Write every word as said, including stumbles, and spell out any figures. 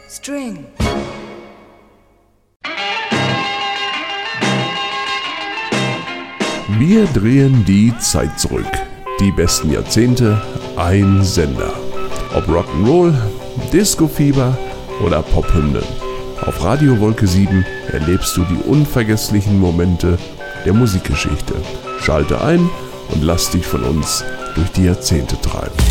String. Wir drehen die Zeit zurück. Die besten Jahrzehnte, ein Sender. Ob Rock'n'Roll, Disco-Fieber oder Pophymnen. Auf Radio Wolke sieben erlebst du die unvergesslichen Momente der Musikgeschichte. Schalte ein und lass dich von uns durch die Jahrzehnte treiben.